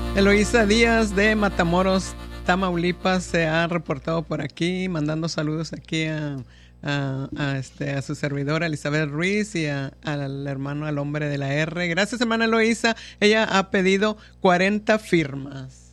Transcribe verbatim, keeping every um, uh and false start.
Eloísa Díaz de Matamoros, Tamaulipas, se ha reportado por aquí, mandando saludos aquí a, a, a, este, a su servidora Elizabeth Ruiz y a, al hermano, al hombre de la R. Gracias, hermana Eloísa. Ella ha pedido cuarenta firmas.